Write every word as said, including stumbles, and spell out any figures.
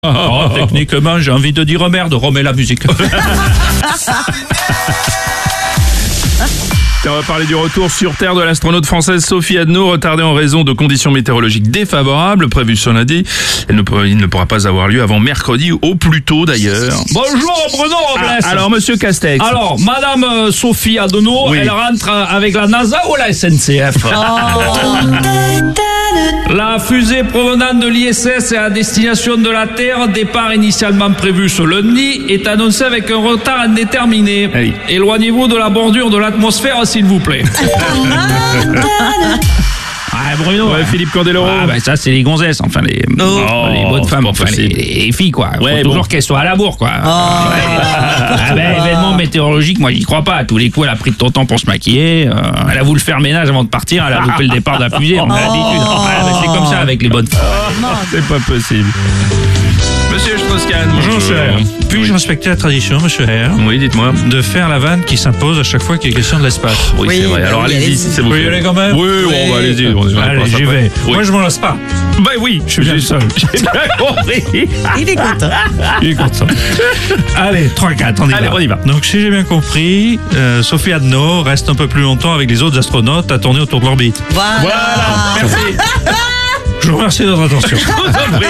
Oh, techniquement, j'ai envie de dire merde, remets la musique. On va parler du retour sur Terre de l'astronaute française Sophie Adno, retardée en raison de conditions météorologiques défavorables prévues ce lundi. Elle ne pourra, il ne pourra pas avoir lieu avant mercredi, au plus tôt d'ailleurs. Bonjour Bruno Robles. Ah, alors Monsieur Castex. Alors, Madame euh, Sophie Adno, Oui. elle rentre avec la NASA ou la S N C F? La fusée provenant de l'I S S et à destination de la Terre, départ initialement prévu ce lundi, est annoncée avec un retard indéterminé. Oui. Éloignez-vous de la bordure de l'atmosphère, s'il vous plaît. Ah, Bruno. Ouais, Philippe Candeloro. Ah, bah, ça, c'est les gonzesses, enfin, les, Oh, les bonnes c'est femmes, pas enfin, les, possible. les filles, quoi. Faut Ouais, toujours bon. qu'elles soient à la bourre, quoi. Ouais. Ah, ben, événement météorologique, moi, j'y crois pas. À tous les coups, elle a pris de ton temps pour se maquiller. euh, elle a voulu faire ménage avant de partir. Elle a loupé le départ de la fusée. On a l'habitude. Ah, ben, c'est comme ça avec les bonnes femmes. C'est pas possible. Monsieur Strauss-Kahn, Bonjour, monsieur R. Puis-je respecter la tradition, monsieur R, Oui, dites-moi. de faire la vanne qui s'impose à chaque fois qu'il est question de l'espace? Oui, c'est vrai. Alors oui, allez-y, allez-y. si ça vous Vous plaît. y allez quand même? Oui, bon, bah, allez-y. On est- on est Allez, pas j'y sympa. vais. Oui. Moi, je m'en lasse pas. Bah oui, je suis bien seul. J'ai bien compris. Il est content. Il est content. Allez, trois quatre, on y Allez, va. on y va. Donc, si j'ai bien compris, euh, Sophie Adno reste un peu plus longtemps avec les autres astronautes à tourner autour de l'orbite. Voilà. Voilà, merci. Je vous remercie de votre attention. Je vous en prie.